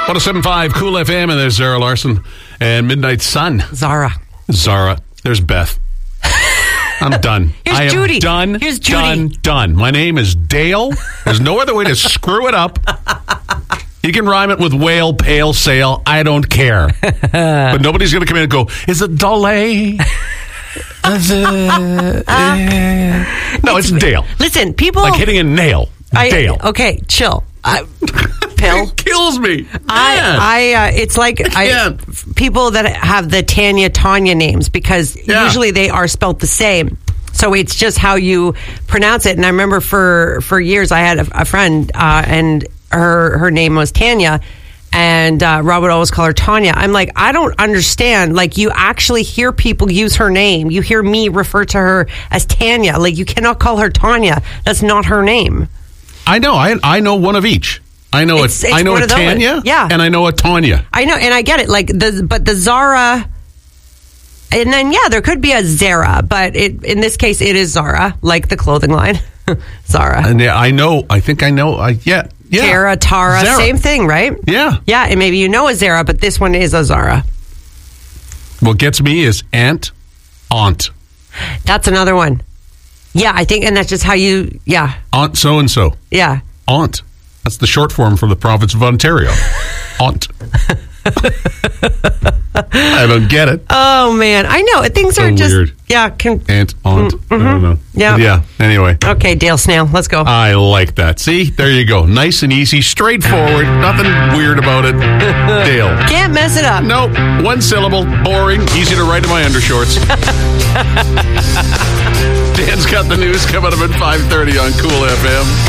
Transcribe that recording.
107.5 Cool FM, and there's Zara Larson and Midnight Sun. Zara. There's Beth. I'm done. I am Judy. done. Here's Judy. Done. My name is Dale. There's no other way to screw it up. You can rhyme it with whale, pale, sail. I don't care. But nobody's going to come in and go, is it Dolly? No, it's Dale. Listen, people... Like hitting a nail. Dale. Okay, chill. Pill. It kills me. It's like people that have the Tanya names, because usually they are spelled the same. So it's just how you pronounce it. And I remember for years I had a friend and her name was Tanya, and Rob would always call her Tanya. I'm like, I don't understand. Like, you actually hear people use her name. You hear me refer to her as Tanya. Like, you cannot call her Tanya. That's not her name. I know. I know one of each. I know it's I know a Tanya, and I know a Tanya. I know, and I get it. Like but the Zara, and then there could be a Zara, but in this case it is Zara, like the clothing line, Zara. And I think I know. Tara, Zara. Same thing, right? Yeah, and maybe you know a Zara, but this one is a Zara. What gets me is aunt. That's another one. Yeah, I think, and that's just how you. Yeah, aunt so and so. Yeah, aunt. That's the short form for the province of Ontario. Aunt. I don't get it. Oh, man. I know. Things are just... weird. Yeah. Aunt. Mm-hmm. I don't know. Yeah. Anyway. Okay, Dale Snail. Let's go. I like that. See? There you go. Nice and easy. Straightforward. Nothing weird about it. Dale. Can't mess it up. Nope. One syllable. Boring. Easy to write in my undershorts. Dan's got the news coming up at 5:30 on Cool FM.